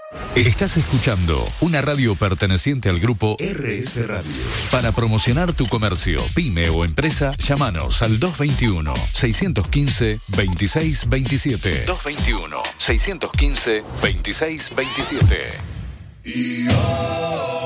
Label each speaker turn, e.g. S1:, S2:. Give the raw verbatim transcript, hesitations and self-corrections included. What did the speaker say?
S1: Estás escuchando una radio perteneciente al grupo R S Radio. Para promocionar tu comercio, pyme o empresa, llámanos al dos veintiuno, seiscientos quince, veintiséis veintisiete. dos veintiuno, seiscientos quince, veintiséis veintisiete.